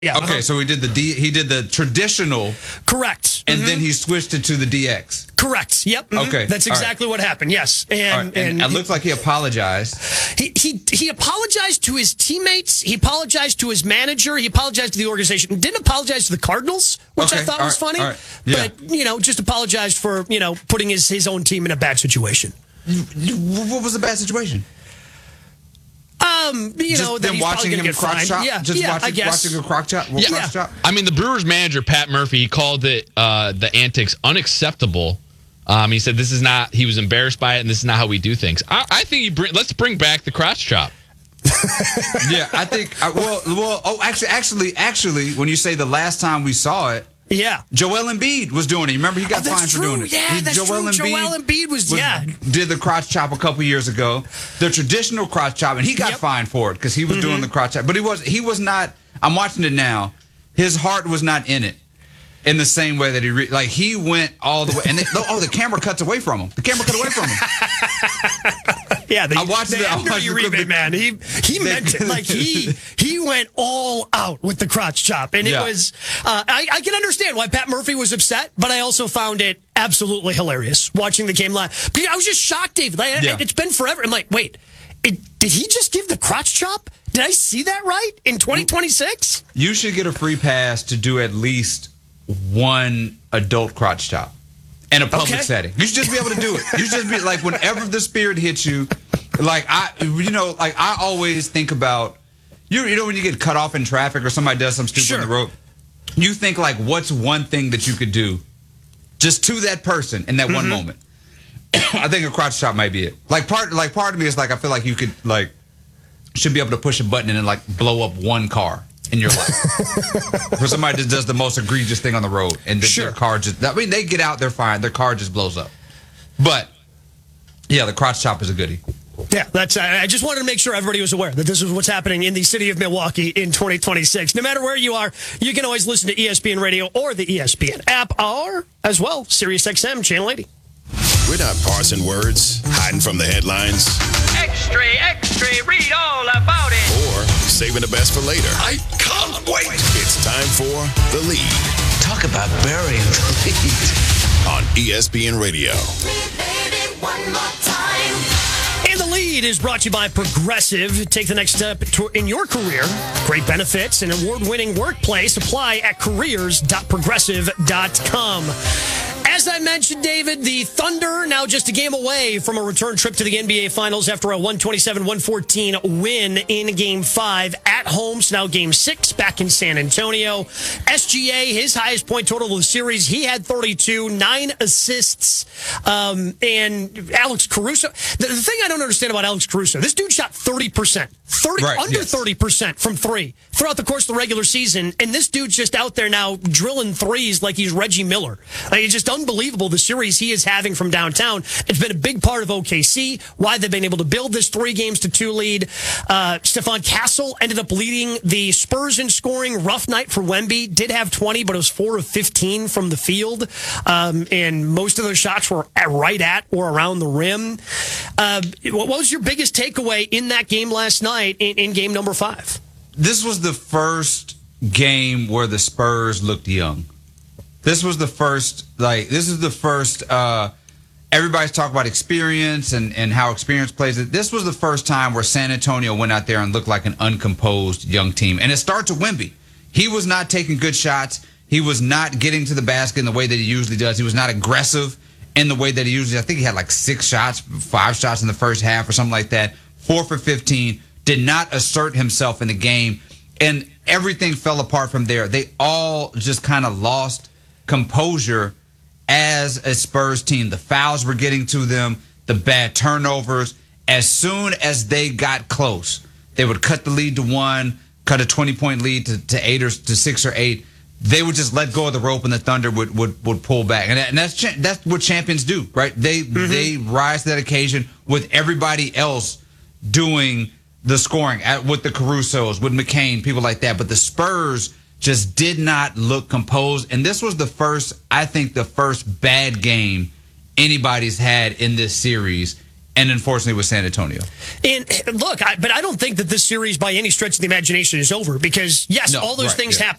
Yeah. Okay, so he did the traditional. Correct. And then he switched it to the DX. Correct. Yep. Okay. That's exactly what happened. Yes. And it looks like he apologized. He apologized to his teammates. He apologized to his manager. He apologized to the organization. Didn't apologize to the Cardinals, which I thought was funny. All right. Yeah. But, just apologized for, putting his own team in a bad situation. What was the bad situation? That them he's watching him crock chop. Yeah, watching a crock chop. Chop. I mean, the Brewers manager Pat Murphy, he called it the antics unacceptable. He said this is not. He was embarrassed by it, and this is not how we do things. I think let's bring back the crotch chop. Yeah, I think. Actually, when you say the last time we saw it. Yeah. Joel Embiid was doing it. Remember, he got fined for doing it. Yeah, that's true. Joel Embiid did the crotch chop a couple years ago. The traditional crotch chop, and he got fined for it because he was doing the crotch chop. But he was not, I'm watching it now, his heart was not in it in the same way that he went all the way. And the camera cuts away from him. The camera cut away from him. Yeah, I watched it. After you remake, man, he meant it. Like he went all out with the crotch chop, and it was. I can understand why Pat Murphy was upset, but I also found it absolutely hilarious watching the game live. But I was just shocked, David. It's been forever. I'm like, wait, did he just give the crotch chop? Did I see that right in 2026? You should get a free pass to do at least one adult crotch chop. In a public setting. You should just be able to do it. You should just be like, whenever the spirit hits you, I always think about, when you get cut off in traffic or somebody does some stupid on the road, you think like, what's one thing that you could do just to that person in that one moment? I think a crotch chop might be it. Part of me is like, I feel like you could should be able to push a button and blow up one car in your life. For somebody that does the most egregious thing on the road and their car they get out, they're fine. Their car just blows up. But yeah, the crotch chop is a goodie. Yeah, I just wanted to make sure everybody was aware that this is what's happening in the city of Milwaukee in 2026. No matter where you are, you can always listen to ESPN Radio or the ESPN app, or as well, SiriusXM Channel 80. We're not parsing words, hiding from the headlines. Extra, read all about it. Or saving the best for later. I can't wait. It's time for The Lead. Talk about burying the lead. On ESPN Radio. One more time. And The Lead is brought to you by Progressive. Take the next step in your career. Great benefits and award-winning workplace. Apply at careers.progressive.com. As I mentioned, David, the Thunder now just a game away from a return trip to the NBA Finals after a 127-114 win in Game 5 at home. So now Game 6 back in San Antonio. SGA, his highest point total of the series, he had 32, 9 assists. And Alex Caruso, the thing I don't understand about Alex Caruso, this dude shot 30%. 30% from three throughout the course of the regular season, and this dude's just out there now drilling threes like he's Reggie Miller. It's just unbelievable the series he is having from downtown. It's been a big part of OKC, why they've been able to build this 3-2 lead. Stephon Castle ended up leading the Spurs in scoring. Rough night for Wemby. Did have 20, but it was 4 of 15 from the field, and most of those shots were right at or around the rim. What was your biggest takeaway in that game last night? In game number 5. This was the first game where the Spurs looked young. This was the first, everybody's talking about experience and how experience plays it. This was the first time where San Antonio went out there and looked like an uncomposed young team. And it starts with Wemby. He was not taking good shots. He was not getting to the basket in the way that he usually does. He was not aggressive in the way that he usually, I think he had 6 shots, 5 shots in the first half or something like that. 4 for 15. Did not assert himself in the game, and everything fell apart from there. They all just kind of lost composure as a Spurs team. The fouls were getting to them, the bad turnovers. As soon as they got close, they would cut the lead to 1, cut a 20-point lead to 8 or to 6 or 8. They would just let go of the rope, and the Thunder would pull back, and that's what champions do, right? They rise to that occasion with everybody else doing the scoring with the Carusos, with McCain, people like that. But the Spurs just did not look composed. And this was the first bad game anybody's had in this series and unfortunately with San Antonio. And look, but I don't think that this series by any stretch of the imagination is over because, yes, No, all those right, things yeah. happen.